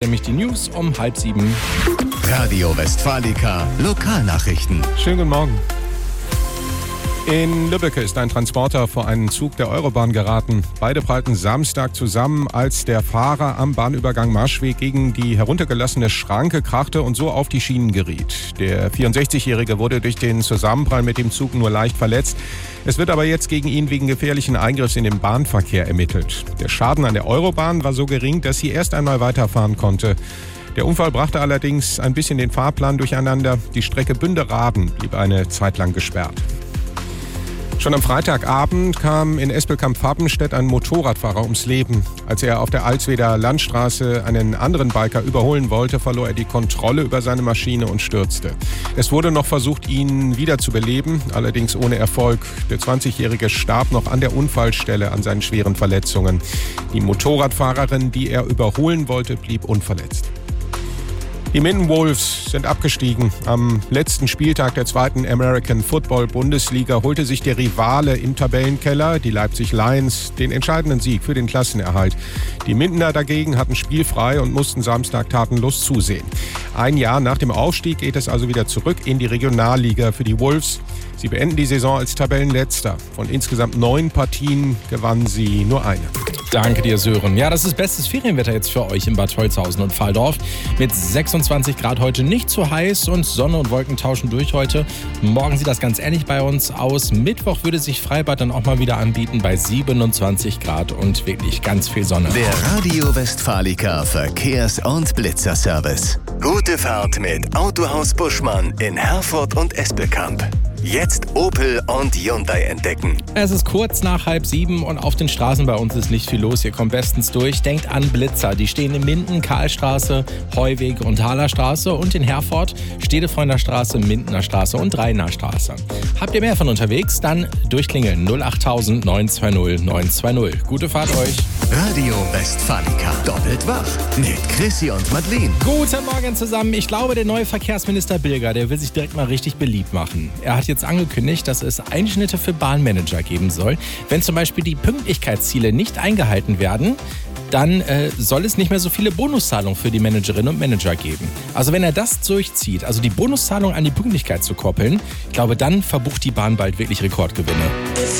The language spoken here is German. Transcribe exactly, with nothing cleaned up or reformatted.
nämlich die News um halb sieben. Radio Westfalica Lokalnachrichten. Schönen guten Morgen. In Lübbecke ist ein Transporter vor einen Zug der Eurobahn geraten. Beide prallten Samstag zusammen, als der Fahrer am Bahnübergang Marschweg gegen die heruntergelassene Schranke krachte und so auf die Schienen geriet. Der vierundsechzigjährige wurde durch den Zusammenprall mit dem Zug nur leicht verletzt. Es wird aber jetzt gegen ihn wegen gefährlichen Eingriffs in den Bahnverkehr ermittelt. Der Schaden an der Eurobahn war so gering, dass sie erst einmal weiterfahren konnte. Der Unfall brachte allerdings ein bisschen den Fahrplan durcheinander. Die Strecke Bünde-Raden blieb eine Zeit lang gesperrt. Schon am Freitagabend kam in Espelkamp-Fappenstedt ein Motorradfahrer ums Leben. Als er auf der Alsweder Landstraße einen anderen Biker überholen wollte, verlor er die Kontrolle über seine Maschine und stürzte. Es wurde noch versucht, ihn wieder zu beleben, allerdings ohne Erfolg. Der zwanzigjährige starb noch an der Unfallstelle an seinen schweren Verletzungen. Die Motorradfahrerin, die er überholen wollte, blieb unverletzt. Die Minden Wolves sind abgestiegen. Am letzten Spieltag der zweiten American Football Bundesliga holte sich der Rivale im Tabellenkeller, die Leipzig Lions, den entscheidenden Sieg für den Klassenerhalt. Die Mindener dagegen hatten spielfrei und mussten Samstag tatenlos zusehen. Ein Jahr nach dem Aufstieg geht es also wieder zurück in die Regionalliga für die Wolves. Sie beenden die Saison als Tabellenletzter. Von insgesamt neun Partien gewannen sie nur eine. Danke dir, Sören. Ja, das ist bestes Ferienwetter jetzt für euch in Bad Holzhausen und Valdorf. Mit sechsundzwanzig Grad heute nicht zu heiß und Sonne und Wolken tauschen durch heute. Morgen sieht das ganz ähnlich bei uns aus. Mittwoch würde sich Freibad dann auch mal wieder anbieten bei siebenundzwanzig Grad und wirklich ganz viel Sonne. Der Radio Westfalica Verkehrs- und Blitzerservice. Gute Fahrt mit Autohaus Buschmann in Herford und Espelkamp. Jetzt Opel und Hyundai entdecken. Es ist kurz nach halb sieben und auf den Straßen bei uns ist nicht viel los. Ihr kommt bestens durch. Denkt an Blitzer. Die stehen in Minden, Karlstraße, Heuweg und Thalerstraße und in Herford, Stedefreunder Straße, Mindener Straße und Rheiner Straße. Habt ihr mehr von unterwegs? Dann durchklingeln null acht tausend neun zwei null neun zwei null. Gute Fahrt euch. Radio Westfalica. Doppelt wach mit Chrissy und Madeleine. Guten Morgen zusammen. Ich glaube, der neue Verkehrsminister Bilger, der will sich direkt mal richtig beliebt machen. Er hat jetzt angekündigt, dass es Einschnitte für Bahnmanager geben soll. Wenn zum Beispiel die Pünktlichkeitsziele nicht eingehalten werden, dann äh, soll es nicht mehr so viele Bonuszahlungen für die Managerinnen und Manager geben. Also wenn er das durchzieht, also die Bonuszahlung an die Pünktlichkeit zu koppeln, ich glaube, dann verbucht die Bahn bald wirklich Rekordgewinne.